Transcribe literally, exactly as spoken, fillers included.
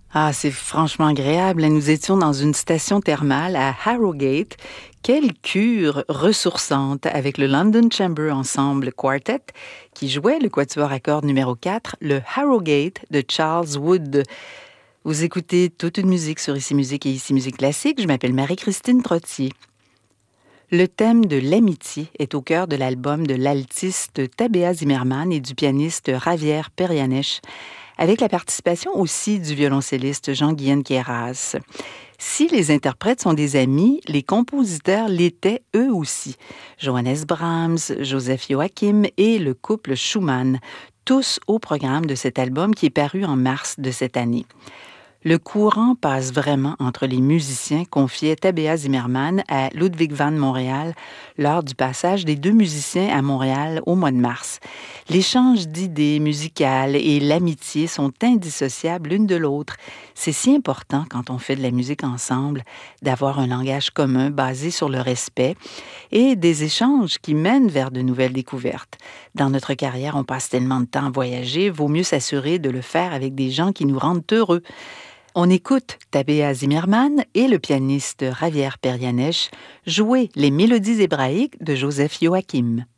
Ah, c'est franchement agréable. Nous étions dans une station thermale à Harrogate. Quelle cure ressourçante avec le London Chamber Ensemble Quartet qui jouait le quatuor à cordes numéro quatre, le Harrogate de Charles Wood. Vous écoutez toute une musique sur Ici Musique et Ici Musique Classique. Je m'appelle Marie-Christine Trottier. Le thème de l'amitié est au cœur de l'album de l'altiste Tabea Zimmermann et du pianiste Javier Perianes, avec la participation aussi du violoncelliste Jean-Guyen Queyras. Si les interprètes sont des amis, les compositeurs l'étaient eux aussi. Johannes Brahms, Joseph Joachim et le couple Schumann, tous au programme de cet album qui est paru en mars de cette année. Le courant passe vraiment entre les musiciens, confiait Tabea Zimmermann à Ludwig van Montréal lors du passage des deux musiciens à Montréal au mois de mars. L'échange d'idées musicales et l'amitié sont indissociables l'une de l'autre. C'est si important quand on fait de la musique ensemble d'avoir un langage commun basé sur le respect et des échanges qui mènent vers de nouvelles découvertes. Dans notre carrière, on passe tellement de temps à voyager, vaut mieux s'assurer de le faire avec des gens qui nous rendent heureux. On écoute Tabea Zimmermann et le pianiste Javier Perianes jouer les mélodies hébraïques de Joseph Joachim.